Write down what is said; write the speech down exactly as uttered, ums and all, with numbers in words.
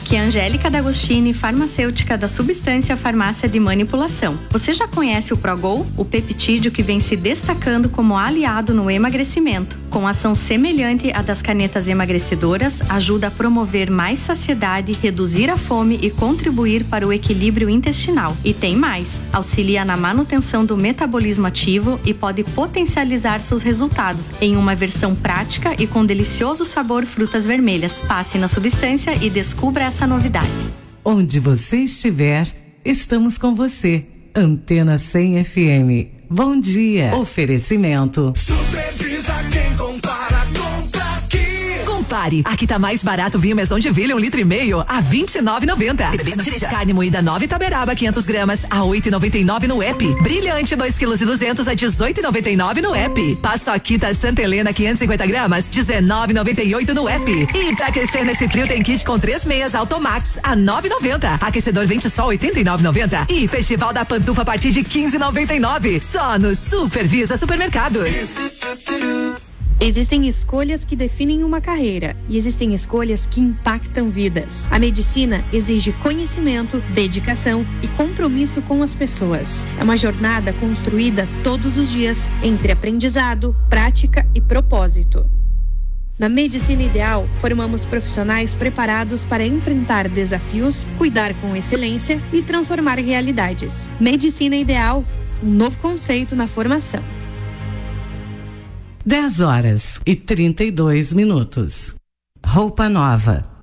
Aqui é a Angélica D'Agostini, farmacêutica da Substância Farmácia de Manipulação. Você já conhece o Progol, o peptídeo que vem se destacando como aliado no emagrecimento? Com ação semelhante à das canetas emagrecedoras, ajuda a promover mais saciedade, reduzir a fome e contribuir para o equilíbrio intestinal. E tem mais, auxilia na manutenção do metabolismo ativo e pode potencializar seus resultados em uma versão prática e com delicioso sabor frutas vermelhas. Passe na Substância e descubra essa novidade. Onde você estiver, estamos com você. Antena cem F M. Bom dia. Oferecimento. Supervisa quem compara, compra aqui. Compare. Aqui tá mais barato vinho Maison de Ville, um litro e meio a vinte e nove e noventa. Carne moída nove Taberaba, quinhentas gramas a oito e noventa e nove no app. Brilhante dois quilos e duzentos a dezoito e noventa e nove no app. Paçoquita Santa Helena quinhentas e cinquenta gramas, dezenove e noventa e oito no app. E pra aquecer nesse frio tem kit com três meias Automax a nove e noventa. Aquecedor Vente Sol oitenta e nove e noventa. E Festival da Pantufa a partir de quinze e noventa e nove. Só no Supervisa Supermercados. Existem escolhas que definem uma carreira e existem escolhas que impactam vidas. A medicina exige conhecimento, dedicação e compromisso com as pessoas. É uma jornada construída todos os dias entre aprendizado, prática e propósito. Na Medicina Ideal, formamos profissionais preparados para enfrentar desafios, cuidar com excelência e transformar realidades. Medicina Ideal, um novo conceito na formação. dez horas e trinta e dois minutos. Roupa Nova.